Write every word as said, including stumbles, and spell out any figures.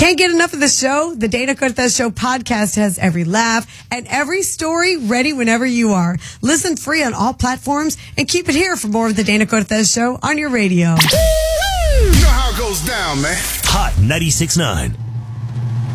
Can't get enough of the show? The Dana Cortez Show podcast has every laugh and every story ready whenever you are. Listen free on all platforms and keep it here for more of the Dana Cortez Show on your radio. You know how it goes down, man. Hot ninety-six point nine.